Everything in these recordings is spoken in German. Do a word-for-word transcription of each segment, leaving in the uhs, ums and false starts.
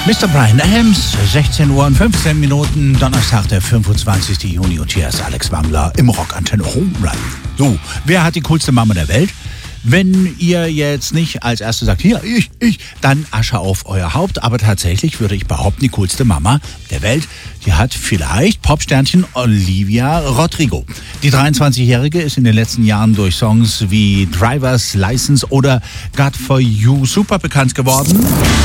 Mister Bryan Adams, sechzehn Uhr und fünfzehn Minuten, Donnerstag, der fünfundzwanzigsten Juni. Und hier ist Alex Wangler im Rockantenne Home Run. So, wer hat die coolste Mama der Welt? Wenn ihr jetzt nicht als Erste sagt, hier, ich, ich, dann Asche auf euer Haupt. Aber tatsächlich würde ich behaupten, die coolste Mama der Welt, die hat vielleicht Popsternchen Olivia Rodrigo. Die dreiundzwanzigjährige ist in den letzten Jahren durch Songs wie Driver's License oder God for You super bekannt geworden.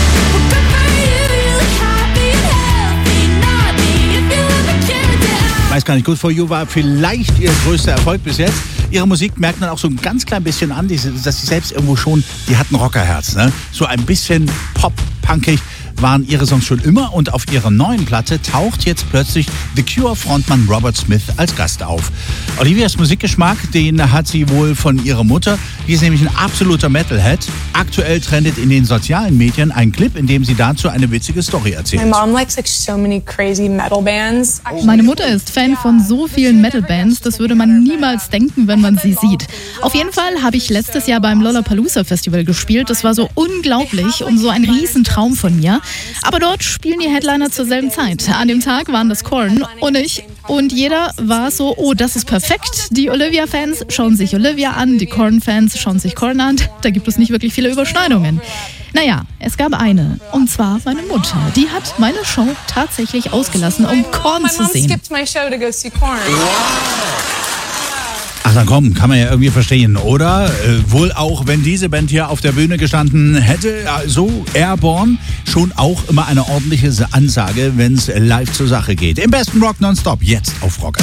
Ich weiß gar nicht, Good for You war vielleicht ihr größter Erfolg bis jetzt. Ihre Musik merkt man auch so ein ganz klein bisschen an, dass sie selbst irgendwo schon, die hat ein Rockerherz, ne? So ein bisschen pop-punkig waren ihre Songs schon immer und auf ihrer neuen Platte taucht jetzt plötzlich The Cure-Frontmann Robert Smith als Gast auf. Olivias Musikgeschmack, den hat sie wohl von ihrer Mutter. Die ist nämlich ein absoluter Metalhead. Aktuell trendet in den sozialen Medien ein Clip, in dem sie dazu eine witzige Story erzählt. My mom likes like so many crazy metal bands. Meine Mutter ist Fan von so vielen Metal-Bands, das würde man niemals denken, wenn man sie sieht. Auf jeden Fall habe ich letztes Jahr beim Lollapalooza Festival gespielt. Das war so unglaublich und so ein Riesentraum von mir. Aber dort spielen die Headliner zur selben Zeit. An dem Tag waren das Korn und ich. Und jeder war so, oh, das ist perfekt. Die Olivia-Fans schauen sich Olivia an, die Korn-Fans schauen sich Korn an. Da gibt es nicht wirklich viele Überschneidungen. Naja, es gab eine, und zwar meine Mutter. Die hat meine Show tatsächlich ausgelassen, um Korn zu sehen. Ach, dann komm, kann man ja irgendwie verstehen, oder? Äh, wohl auch, wenn diese Band hier auf der Bühne gestanden hätte, so Airborne, schon auch immer eine ordentliche Ansage, wenn es live zur Sache geht. Im besten Rock nonstop, jetzt auf Rock.